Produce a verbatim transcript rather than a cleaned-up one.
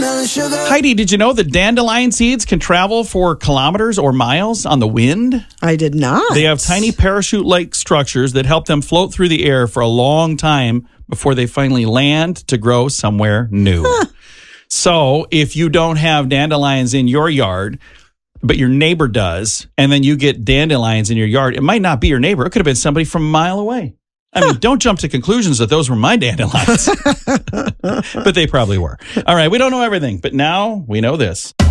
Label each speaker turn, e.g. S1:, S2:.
S1: watermelon sugar.
S2: Heidi, did you know that dandelion seeds can travel for kilometers or miles on the wind?
S3: I did not.
S2: They have tiny parachute-like structures that help them float through the air for a long time before they finally land to grow somewhere new. Huh. So if you don't have dandelions in your yard, but your neighbor does, and then you get dandelions in your yard, it might not be your neighbor. It could have been somebody from a mile away. I mean, don't jump to conclusions that those were my dandelions. But they probably were. All right, we don't know everything, but now we know this.